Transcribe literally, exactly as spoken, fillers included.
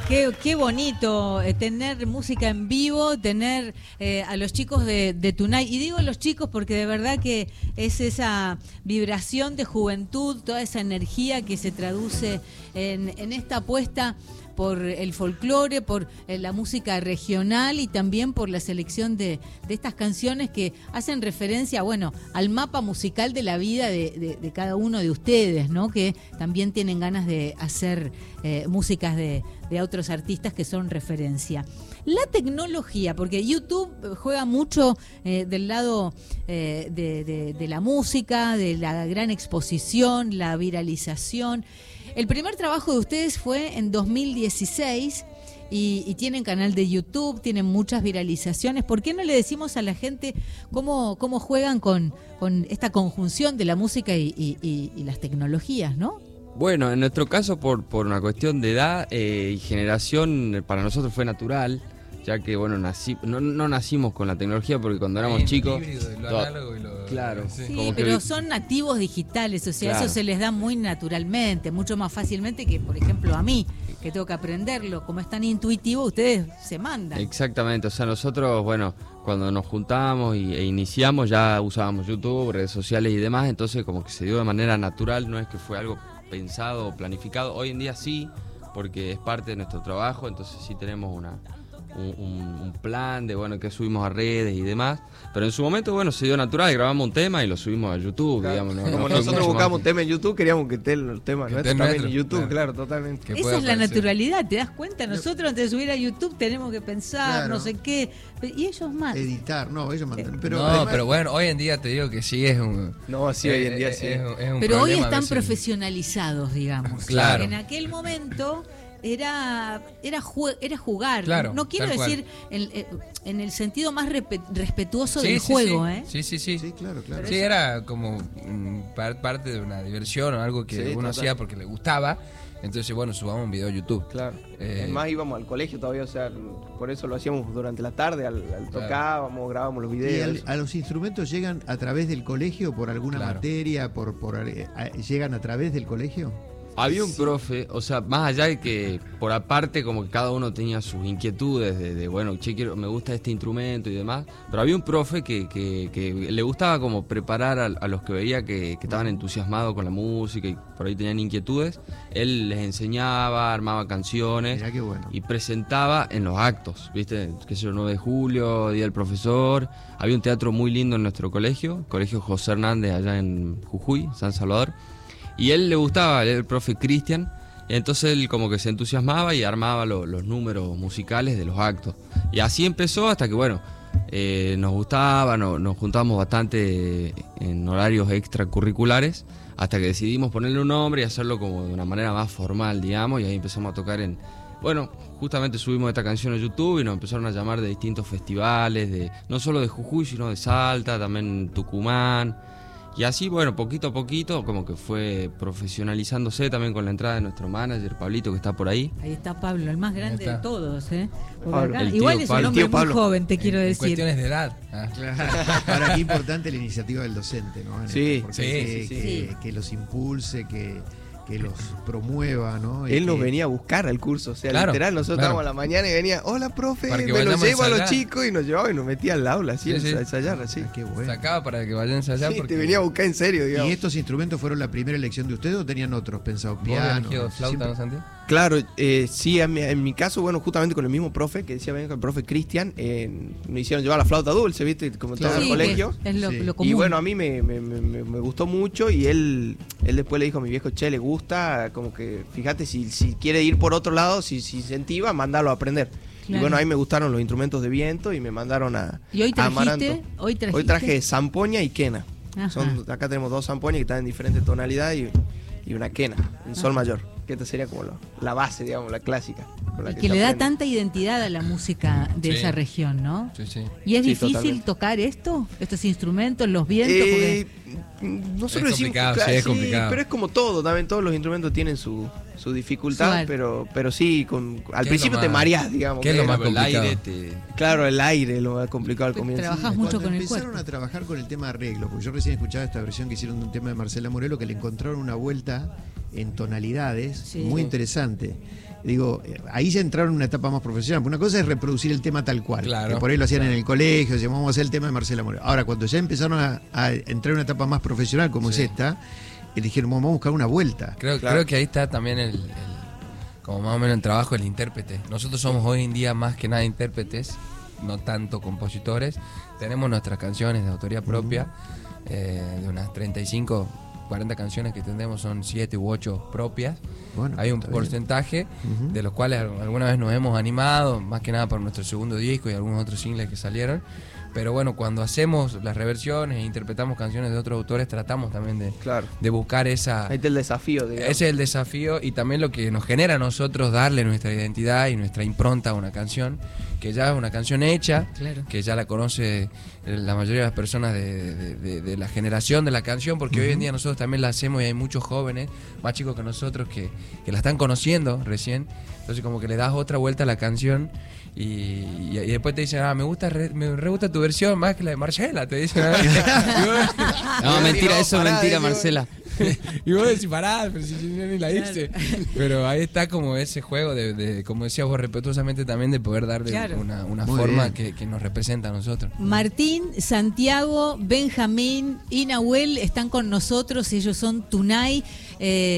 Qué, qué bonito eh, tener música en vivo, tener eh, a los chicos de, de Tunay. Y digo los chicos porque de verdad que es esa vibración de juventud, toda esa energía que se traduce en, en esta apuesta por el folclore, por eh, la música regional y también por la selección de, de estas canciones que hacen referencia, bueno, al mapa musical de la vida de, de, de cada uno de ustedes, ¿no? Que también tienen ganas de hacer eh, músicas de, de otros artistas que son referencia. La tecnología, porque YouTube juega mucho eh, del lado eh, de, de, de la música, de la gran exposición, la viralización. El primer trabajo de ustedes fue en dos mil dieciséis y, y tienen canal de YouTube, tienen muchas viralizaciones. ¿Por qué no le decimos a la gente cómo, cómo juegan con, con esta conjunción de la música y, y, y, y las tecnologías, ¿no? Bueno, en nuestro caso, por, por una cuestión de edad eh, y generación, para nosotros fue natural, ya que bueno, nací, no, no nacimos con la tecnología porque cuando éramos chicos... Lo todo, análogo y lo, claro. Sí, como pero que, son nativos digitales, o sea, claro. eso se les da muy naturalmente, mucho más fácilmente que, por ejemplo, a mí, que tengo que aprenderlo. Como es tan intuitivo, ustedes se mandan. Exactamente, o sea, nosotros, bueno, cuando nos juntamos y, e iniciamos ya usábamos YouTube, redes sociales y demás, entonces como que se dio de manera natural, no es que fue algo pensado o planificado. Hoy en día sí, porque es parte de nuestro trabajo, entonces sí tenemos una... Un, un, un plan de bueno que subimos a redes y demás, pero en su momento bueno se dio natural, grabamos un tema y lo subimos a YouTube, claro. digamos, ¿no? Como no nosotros buscamos un tema en YouTube, queríamos que esté el tema que nuestro esté también nuestro, en YouTube, claro, claro, totalmente. Que Esa es la aparecer. naturalidad, ¿te das cuenta? Nosotros antes de subir a YouTube tenemos que pensar, Claro. no sé qué, y ellos más. Editar, no, ellos mandan. Pero, no, además, pero bueno, hoy en día te digo que sí es un... No, sí, hoy en día sí. Es, es un Pero hoy problema a están veces. profesionalizados, digamos. Claro. En aquel momento era era jue- era jugar. Claro, no quiero tal decir en, en el sentido más repe- respetuoso Sí, del sí, juego, sí. ¿eh? Sí, sí, sí. Sí, claro, claro. Sí, era como mm, par- parte de una diversión o algo que Sí, uno total. hacía porque le gustaba. Entonces, bueno, subamos un video a YouTube. Claro. Eh, Es más, íbamos al colegio todavía, o sea, por eso lo hacíamos durante la tarde, al, al tocábamos, grabábamos los ¿Y videos. al- a los instrumentos llegan a través del colegio por alguna Claro. materia? por, por eh, a- ¿Llegan a través del colegio? Había un profe, o sea, más allá de que por aparte como que cada uno tenía sus inquietudes de, de bueno, che, quiero, me gusta este instrumento y demás, pero había un profe que, que, que le gustaba como preparar a, a los que veía que, que estaban entusiasmados con la música y por ahí tenían inquietudes, él les enseñaba, armaba canciones Mirá qué bueno. y presentaba en los actos, ¿viste? Qué sé yo, nueve de julio, Día del Profesor, había un teatro muy lindo en nuestro colegio, Colegio José Hernández allá en Jujuy, San Salvador. Y él le gustaba, él era el profe Cristian, y entonces él como que se entusiasmaba y armaba lo, los números musicales de los actos. Y así empezó hasta que, bueno, eh, nos gustaba, no, nos juntábamos bastante en horarios extracurriculares, hasta que decidimos ponerle un nombre y hacerlo como de una manera más formal, digamos, y ahí empezamos a tocar en... Bueno, justamente subimos esta canción a YouTube y nos empezaron a llamar de distintos festivales, de no solo de Jujuy, sino de Salta, también Tucumán. Y así, bueno, poquito a poquito, como que fue profesionalizándose también con la entrada de nuestro manager, Pablito, que está por ahí. Ahí está Pablo, el más grande de todos, ¿eh? Por Pablo, acá. el tío Igual es Pablo. un hombre El tío muy Pablo. joven, te quiero en decir. cuestiones de edad. Ah. Ahora, qué importante la iniciativa del docente, ¿no? En Sí, esto, porque sí, que, sí, que- sí. que los impulse, que, que los promueva, ¿no? Y Él nos que- venía a buscar al curso, o sea, Claro, literal, nosotros claro. estábamos a la mañana y venía, hola profe, Para que me lo vayamos a llevo a los ensayar. chicos y nos llevaba y nos metía al aula, así, Sí, sí. a ensayar, así. Ah, qué bueno. Sacaba para que vayan a ensayar. Sí, porque te venía a buscar en serio, digamos. ¿Y estos instrumentos fueron la primera elección de ustedes o tenían otros pensados? ¿Vos habías Piano. elegido flauta, siempre- no, Santi? Claro, eh, sí, en mi, en mi caso, bueno, justamente con el mismo profe que decía Benja, el profe Cristian, eh, me hicieron llevar la flauta dulce, ¿viste? Como en Claro. todo el Sí, colegio. que es lo, Sí. lo común. Y bueno, a mí me, me, me, me gustó mucho y él, él después le dijo a mi viejo, che, le gusta, como que, fíjate, si, si quiere ir por otro lado, si, si incentiva, mándalo a aprender. Claro. Y bueno, ahí me gustaron los instrumentos de viento y me mandaron a, ¿Y hoy a trajiste? Amaranto. Hoy trajiste. Hoy traje zampoña y quena. Ajá. Son, acá tenemos dos zampoñas que están en diferentes tonalidades y, y una quena, en sol Ajá. mayor. Que esta sería como lo- la base, digamos, la clásica. con la Y que se le da aprende. tanta identidad a la música de Sí. esa región, ¿no? Sí, sí. ¿Y es Sí, difícil totalmente. tocar esto? ¿Estos instrumentos, los vientos? Eh, Porque nosotros Es decimos, complicado, claro, sí, es complicado. pero es como todo, también todos los instrumentos tienen su, su dificultad, Suave. pero pero sí, con, al es principio lo te más- mareás, digamos. qué es lo que- más el complicado? aire te... Claro, el aire es lo más complicado al Pues comienzo. trabajás Cuando mucho con el empezaron cuerpo. a trabajar con el tema arreglo, porque yo recién escuchaba esta versión que hicieron de un tema de Marcela Morelo, que le encontraron una vuelta en tonalidades, Sí. muy interesante. Digo, eh, ahí ya entraron en una etapa más profesional. Una cosa es reproducir el tema tal cual. Claro. Que por ahí lo hacían en el colegio, decían, vamos a hacer el tema de Marcela Moreno. Ahora, cuando ya empezaron a, a entrar en una etapa más profesional como Sí. es esta, eh, dijeron, vamos a buscar una vuelta. Creo, Claro. creo que ahí está también el, el- como más o menos el trabajo del intérprete. Nosotros somos hoy en día más que nada intérpretes, no tanto compositores. Tenemos nuestras canciones de autoría propia, eh, de unas treinta y cinco, cuarenta canciones que tenemos, son siete u ocho propias. Bueno, Hay un está bien. porcentaje Ujú. de los cuales alguna vez nos hemos animado, más que nada por nuestro segundo disco y algunos otros singles que salieron. Pero bueno, cuando hacemos las reversiones e interpretamos canciones de otros autores, tratamos también de, Claro. de buscar esa... Ahí está el desafío, digamos. Ese es el desafío y también lo que nos genera a nosotros darle nuestra identidad y nuestra impronta a una canción, que ya es una canción hecha, Claro. que ya la conoce la mayoría de las personas de, de- de- de la generación de la canción, porque hoy en día nosotros también la hacemos y hay muchos jóvenes, más chicos que nosotros, que, que la están conociendo recién. Entonces como que le das otra vuelta a la canción y, y- y después te dicen, ah, me gusta re, me re gusta tu versión más que la de Marcela, te dicen. Y vos- No, mentira, no, eso es pará, mentira, digo- Marcela. y vos decís, pará, pero si yo ni la hice. Pero ahí está como ese juego de, de, como decías vos, respetuosamente también, de poder darle Claro. una, una Muy forma bien. que, que nos representa a nosotros. Martín, Santiago, Benjamín y Nahuel están con nosotros, ellos son Tunay. eh,